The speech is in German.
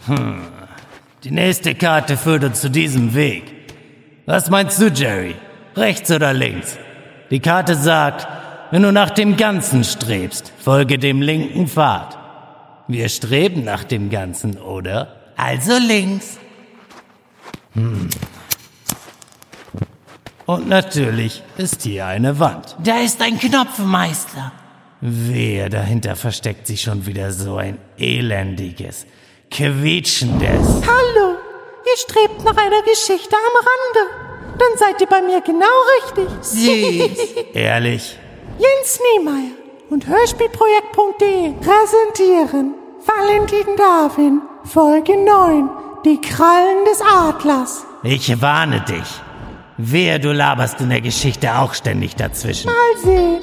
Die nächste Karte führt uns zu diesem Weg. Was meinst du, Jerry? Rechts oder links? Die Karte sagt, wenn du nach dem Ganzen strebst, folge dem linken Pfad. Wir streben nach dem Ganzen, oder? Also links. Und natürlich ist hier eine Wand. Da ist ein Knopfmeister. Wehe, dahinter versteckt sich schon wieder so ein elendiges, quietschendes. Hallo, ihr strebt nach einer Geschichte am Rande. Dann seid ihr bei mir genau richtig. Süß. Ehrlich? Jens Niemeyer und Hörspielprojekt.de präsentieren Valentin Darwin, Folge 9, die Krallen des Adlers. Ich warne dich. Wehe, du laberst in der Geschichte auch ständig dazwischen. Mal sehen.